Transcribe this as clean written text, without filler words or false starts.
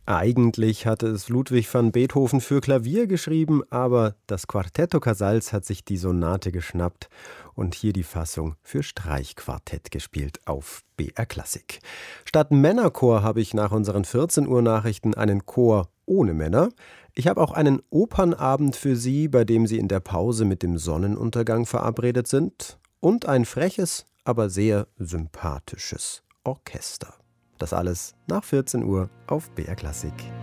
Eigentlich hatte es Ludwig van Beethoven für Klavier geschrieben, aber das Quartetto Casals hat sich die Sonate geschnappt und hier die Fassung für Streichquartett gespielt auf BR Klassik. Statt Männerchor habe ich nach unseren 14 Uhr Nachrichten einen Chor ohne Männer. Ich habe auch einen Opernabend für Sie, bei dem Sie in der Pause mit dem Sonnenuntergang verabredet sind. Und ein freches, aber sehr sympathisches Orchester. Das alles nach 14 Uhr auf BR Klassik.